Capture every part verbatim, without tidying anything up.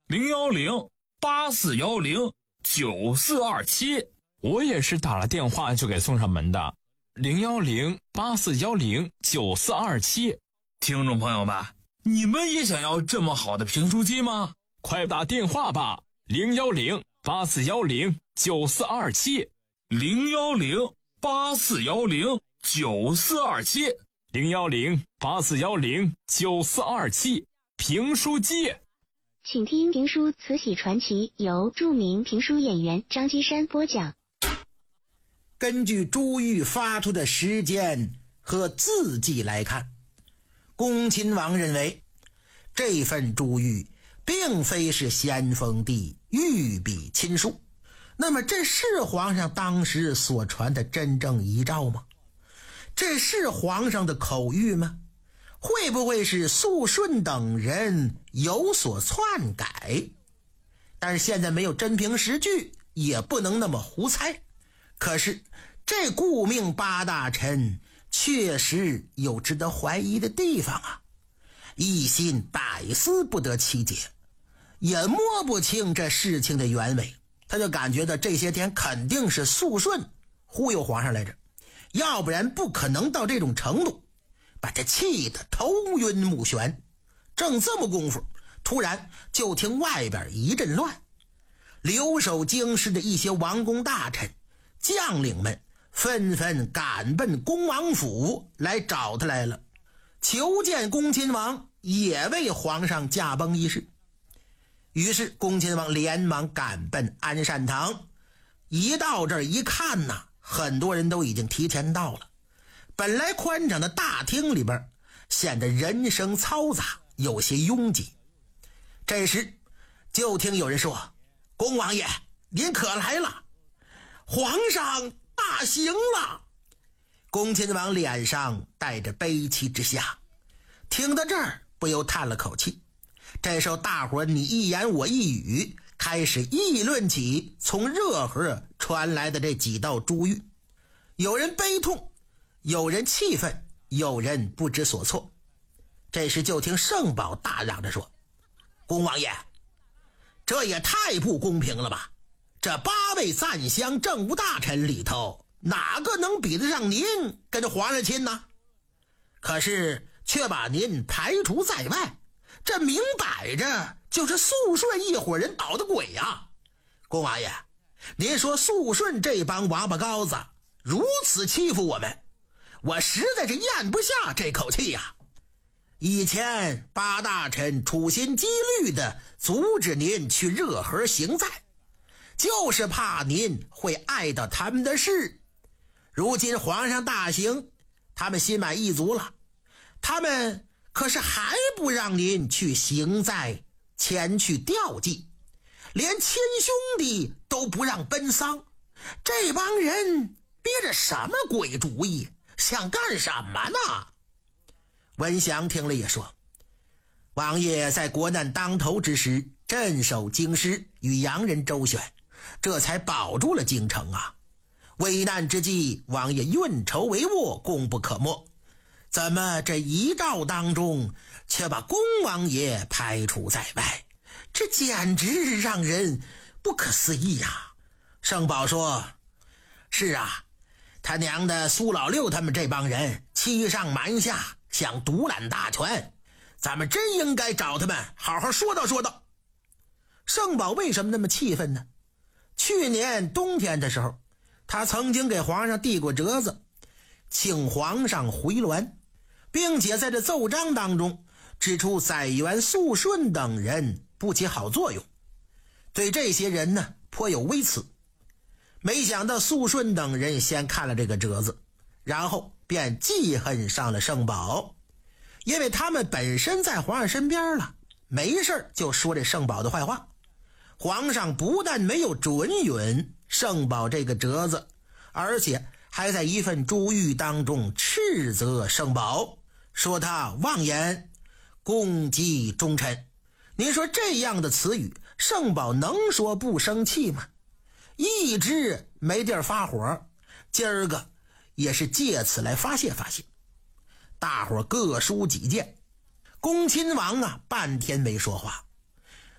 零幺零八四幺零九四二七。 我也是打了电话就给送上门的，零幺零八四幺零九四二七。 听众朋友们，你们也想要这么好的评书机吗？ 快打电话吧，零幺零八四幺零九四二七， 零幺零八四幺零九四二七， 零幺零八四幺零九四二七，评书机。 请听评书《慈禧传奇》，由著名评书演员张基山播讲。 根据朱玉发出的时间和字迹来看，恭亲王认为这份朱玉并非是咸丰帝御笔亲书，那么这是皇上当时所传的真正遗诏吗？这是皇上的口谕吗？会不会是肃顺等人有所篡改？但是现在没有真凭实据，也不能那么胡猜。可是这顾命八大臣确实有值得怀疑的地方啊，一心百思不得其解，也摸不清这事情的原委。他就感觉到这些天肯定是肃顺忽悠皇上来着，要不然不可能到这种程度，把这气得头晕目眩。正这么功夫，突然就听外边一阵乱，留守京师的一些王公大臣将领们纷纷赶奔恭王府来找他来了，求见恭亲王，也为皇上驾崩一事。于是恭亲王连忙赶奔安善堂，一到这儿一看呐，很多人都已经提前到了。本来宽敞的大厅里边显得人声嘈杂，有些拥挤。这时就听有人说：“恭王爷，您可来了，皇上大行了。”恭亲王脸上带着悲戚之下，听到这儿不由叹了口气。这时候大伙儿你一言我一语，开始议论起从热河传来的这几道珠玉，有人悲痛，有人气愤，有人不知所措。这时就听圣宝大嚷着说：“恭王爷，这也太不公平了吧！这八位赞襄政务大臣里头，哪个能比得上您跟着皇上亲呢？可是却把您排除在外，这明摆着就是肃顺一伙人捣的鬼呀！恭王爷，您说肃顺这帮王八羔子如此欺负我们，我实在是咽不下这口气呀！以前八大臣处心积虑的阻止您去热河行在，就是怕您会碍到他们的事。如今皇上大行，他们心满意足了，他们可是还不让您去行在前去吊祭，连亲兄弟都不让奔丧。这帮人憋着什么鬼主意，想干什么呢？文祥听了也说：“王爷在国难当头之时，镇守京师，与洋人周旋，这才保住了京城啊。危难之际，王爷运筹帷幄，功不可没。怎么这遗诏当中却把恭王爷排除在外？这简直让人不可思议呀！”圣宝说：“是啊，他娘的苏老六他们这帮人欺上瞒下，想独揽大权，咱们真应该找他们好好说道说道。”圣宝为什么那么气愤呢？去年冬天的时候，他曾经给皇上递过折子，请皇上回銮，并且在这奏章当中指出载元、肃顺等人不起好作用，对这些人呢颇有微词。没想到肃顺等人先看了这个折子，然后便记恨上了圣宝，因为他们本身在皇上身边了，没事就说这圣宝的坏话。皇上不但没有准允圣宝这个折子，而且还在一份珠玉当中斥责圣宝，说他妄言攻击忠臣。您说这样的词语，圣宝能说不生气吗？一直没地儿发火，今儿个也是借此来发泄发泄。大伙各抒己见，恭亲王啊半天没说话。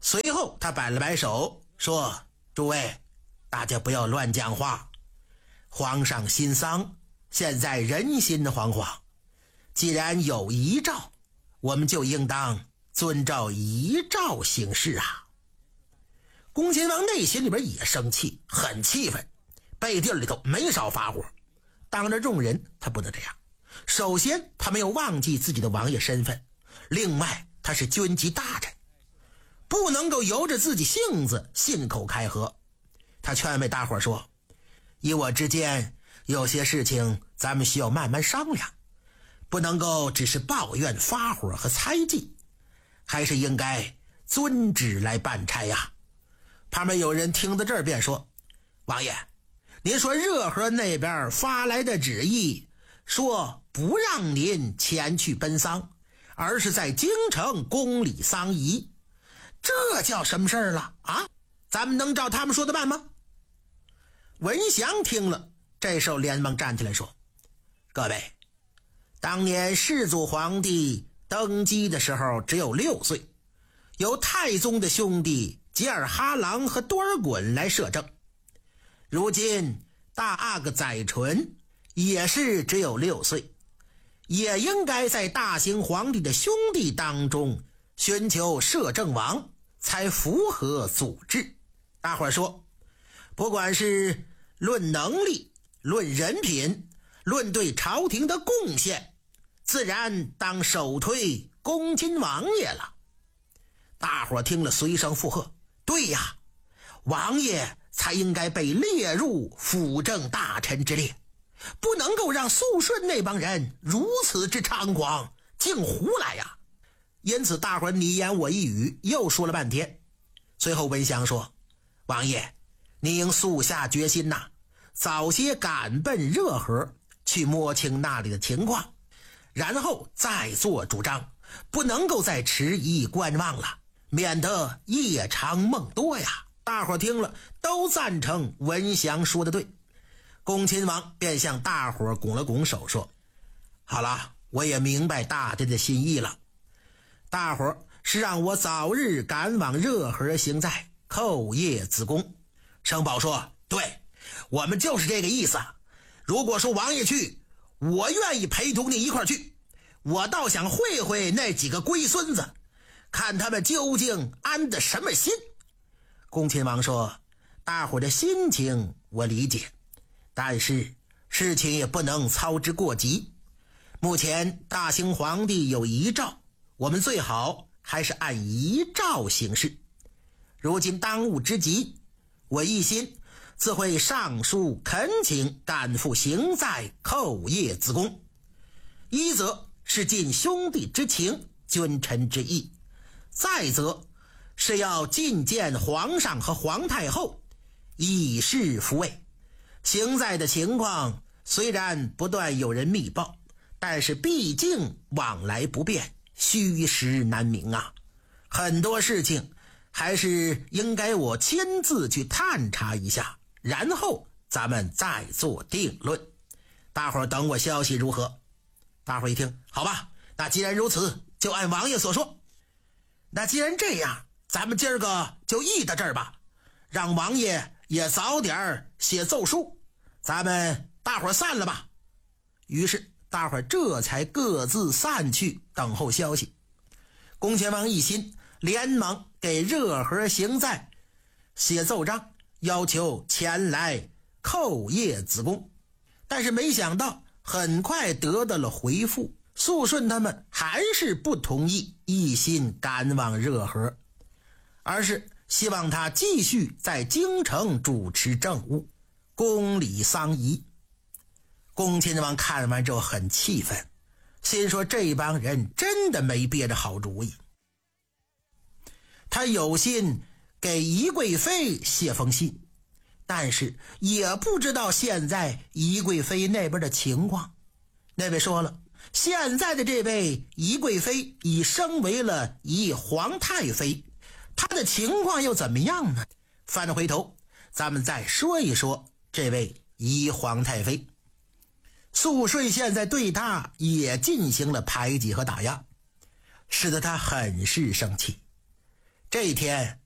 随后他摆了摆手说，诸位，大家不要乱讲话，皇上新丧，现在人心惶惶，既然有遗诏，我们就应当遵照遗诏行事啊。恭亲王内心里边也生气，很气愤，背地里头没少发火。当着众人他不能这样，首先他没有忘记自己的王爷身份，另外他是军机大臣，不能够由着自己性子信口开河。他劝慰大伙说，以我之见，有些事情咱们需要慢慢商量，不能够只是抱怨发火和猜忌，还是应该遵旨来办差呀。旁边有人听到这儿便说，王爷，您说热河那边发来的旨意，说不让您前去奔丧，而是在京城宫里丧仪，这叫什么事儿了啊？咱们能照他们说的办吗？文祥听了，这时候连忙站起来说，各位，当年世祖皇帝登基的时候只有六岁，由太宗的兄弟吉尔哈朗和多尔衮来摄政。如今大阿哥载淳也是只有六岁，也应该在大兴皇帝的兄弟当中寻求摄政王，才符合祖制。大伙儿说，不管是论能力，论人品，论对朝廷的贡献，自然当首推恭亲王爷了。大伙儿听了随声附和，对呀，王爷才应该被列入辅政大臣之列，不能够让肃顺那帮人如此之猖狂，竟胡来呀。因此大伙儿你言我一语，又说了半天。最后文祥说，王爷，你应速下决心呐，早些赶奔热河，去摸清那里的情况，然后再做主张，不能够再迟疑观望了，免得夜长梦多呀。大伙听了都赞成文祥说的对。恭亲王便向大伙拱了拱手说，好了，我也明白大家的心意了，大伙是让我早日赶往热河行在，叩谒子贡。生宝说，对，我们就是这个意思，如果说王爷去，我愿意陪同你一块去，我倒想会会那几个龟孙子，看他们究竟安的什么心。恭亲王说，大伙的心情我理解，但是事情也不能操之过急。目前大兴皇帝有遗诏，我们最好还是按遗诏行事。如今当务之急，我一心自会上书恳请赶赴行在，叩谒子贡。一则是尽兄弟之情，君臣之义；再则是要觐见皇上和皇太后，以示抚慰。行在的情况虽然不断有人密报，但是毕竟往来不便，虚实难明啊，很多事情还是应该我亲自去探查一下，然后咱们再做定论。大伙儿等我消息如何？大伙儿一听，好吧，那既然如此，就按王爷所说。那既然这样，咱们今儿个就议到这儿吧，让王爷也早点写奏书，咱们大伙儿散了吧。于是大伙儿这才各自散去，等候消息。恭亲王一心连忙给热河行在写奏章，要求前来叩谒子贡，但是没想到很快得到了回复，肃顺他们还是不同意一心赶往热河，而是希望他继续在京城主持政务，宫里丧仪。恭亲王看完之后很气愤，心说这帮人真的没憋着好主意。他有心给宜贵妃写封信，但是也不知道现在宜贵妃那边的情况。那位说了，现在的这位宜贵妃已升为了宜皇太妃，她的情况又怎么样呢？翻回头咱们再说一说这位宜皇太妃。肃顺现在对她也进行了排挤和打压，使得她很是生气。这一天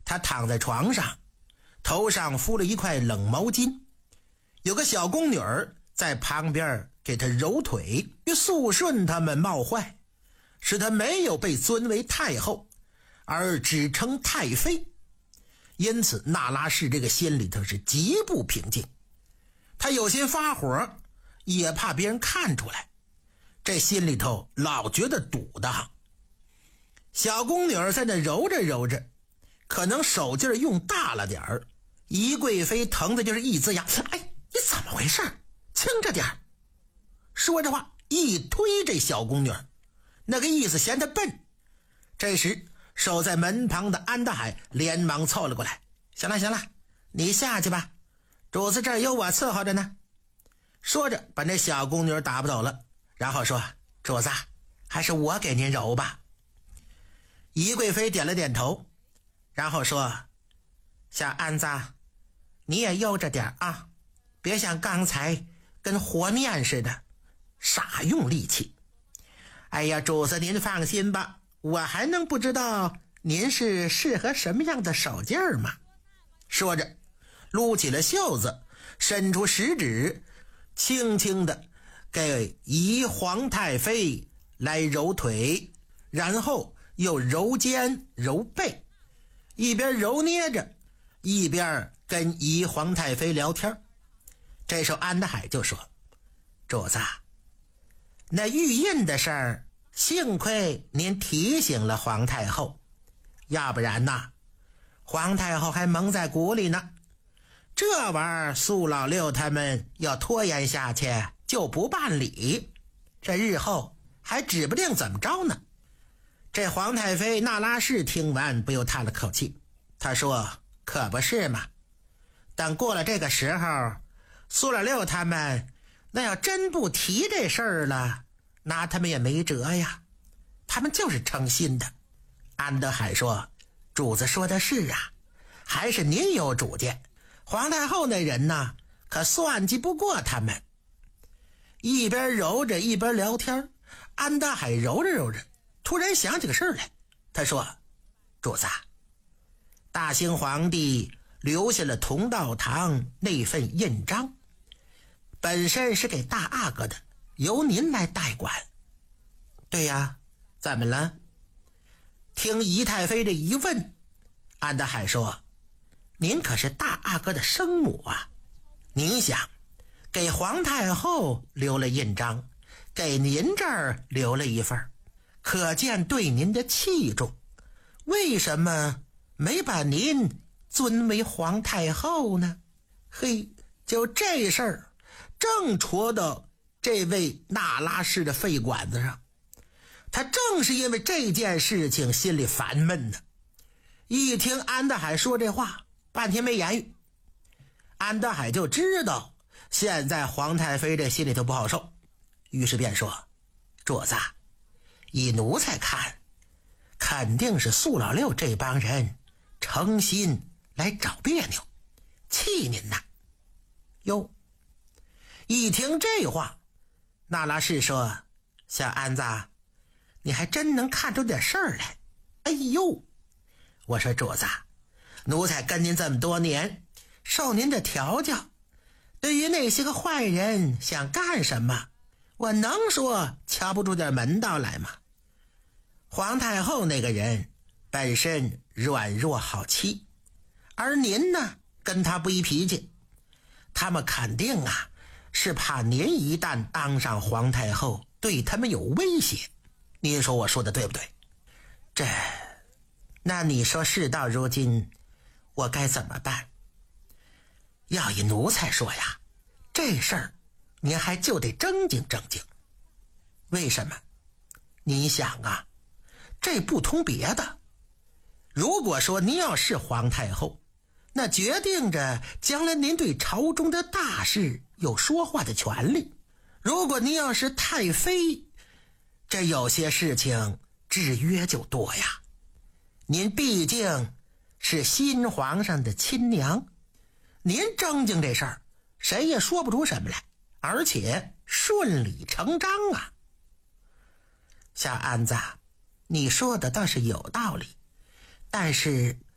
他躺在床上，头上敷了一块冷毛巾，有个小宫女儿在旁边给他揉腿，与肃顺他们冒坏，使他没有被尊为太后，而只称太妃。因此那拉氏这个心里头是极不平静，他有心发火，也怕别人看出来，这心里头老觉得堵得慌。小宫女儿在那揉着揉着，可能手劲用大了点儿，宜贵妃疼的就是一呲牙，哎，你怎么回事？轻着点儿。说着话一推这小宫女儿，那个意思嫌她笨。这时守在门旁的安德海连忙凑了过来，行了行了，你下去吧，主子这儿有我伺候着呢。说着把那小宫女打不走了，然后说，主子还是我给您揉吧。宜贵妃点了点头，然后说，小安子你也悠着点啊，别像刚才跟和面似的傻用力气。哎呀，主子您放心吧，我还能不知道您是适合什么样的手劲儿吗？说着撸起了袖子，伸出食指，轻轻的给宜皇太妃来揉腿，然后又揉肩揉背，一边揉捏着一边跟宜皇太妃聊天。这时候安德海就说，主子，那玉印的事儿幸亏您提醒了皇太后，要不然呐，皇太后还蒙在鼓里呢。这玩意儿苏老六他们要拖延下去就不办理，这日后还指不定怎么着呢。这皇太妃那拉氏听完不由叹了口气，他说，可不是嘛，等过了这个时候，苏老六他们那要真不提这事儿了，那他们也没辙呀，他们就是诚心的。安德海说，主子说的是啊，还是您有主见，皇太后那人呢可算计不过他们。一边揉着一边聊天，安德海揉着揉着突然想起个事儿来，他说，主子，大清皇帝留下了同道堂那份印章，本身是给大阿哥的，由您来代管。对呀，怎么了？听宜太妃这一问，安德海说，您可是大阿哥的生母啊，您想给皇太后留了印章，给您这儿留了一份，可见对您的器重，为什么没把您尊为皇太后呢？嘿，就这事儿正戳到这位那拉氏的肺管子上，他正是因为这件事情心里烦闷呢。一听安德海说这话，半天没言语。安德海就知道现在皇太妃这心里头不好受，于是便说，主子，以奴才看，肯定是苏老六这帮人诚心来找别扭，气您呐。哟，一听这话，那拉氏说，小安子，你还真能看出点事儿来。哎呦，我说主子，奴才跟您这么多年，受您的调教，对于那些个坏人想干什么，我能说瞧不出点门道来吗？皇太后那个人本身软弱好欺，而您呢跟他不一脾气，他们肯定啊是怕您一旦当上皇太后对他们有威胁。您说我说的对不对？这那你说事到如今我该怎么办？要以奴才说呀，这事儿您还就得正经正经。为什么？您想啊，这不通别的，如果说您要是皇太后，那决定着将来您对朝中的大事有说话的权利。如果您要是太妃，这有些事情制约就多呀。您毕竟是新皇上的亲娘，您正经这事儿谁也说不出什么来，而且顺理成章啊。小安子，你说的倒是有道理，但是